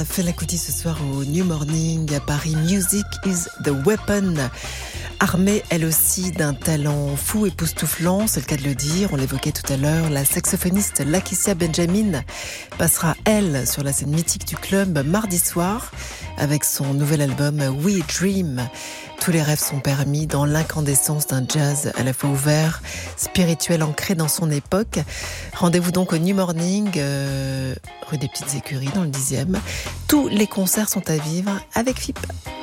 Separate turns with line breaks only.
à Fela Kuti ce soir au New Morning à Paris. Music is the weapon. Armée, elle aussi, d'un talent fou, époustouflant, c'est le cas de le dire, on l'évoquait tout à l'heure, la saxophoniste Lakecia Benjamin passera, elle, sur la scène mythique du club mardi soir avec son nouvel album We Dream. Tous les rêves sont permis dans l'incandescence d'un jazz à la fois ouvert, spirituel, ancré dans son époque. Rendez-vous donc au New Morning, rue des Petites Écuries, dans le 10e. Tous les concerts sont à vivre avec FIP.